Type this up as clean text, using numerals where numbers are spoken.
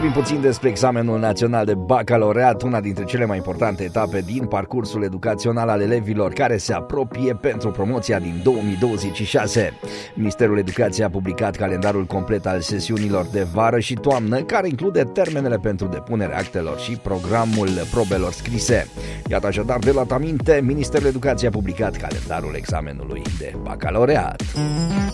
Vorbim puțin despre examenul național de bacalaureat, una dintre cele mai importante etape din parcursul educațional al elevilor, care se apropie pentru promoția din 2026. Ministerul Educației a publicat calendarul complet al sesiunilor de vară și toamnă, care include termenele pentru depunerea actelor și programul probelor scrise. Iată așadar, de la aminte, Ministerul Educației a publicat calendarul examenului de bacalaureat.